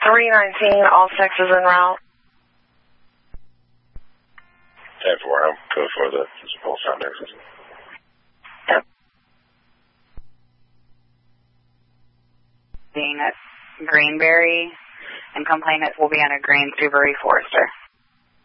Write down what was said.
319, all sexes en route. 10-4, I'm code for the pulse sound nexus. Yep. Being at Greenberry, and complainants will be on a green Subaru Forester.